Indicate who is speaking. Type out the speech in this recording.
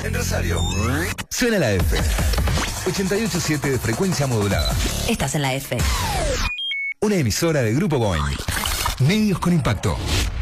Speaker 1: en Rosario. Suena la F. 88.7 de frecuencia modulada.
Speaker 2: Estás en la F.
Speaker 1: Una emisora de Grupo Boeing. Medios con impacto.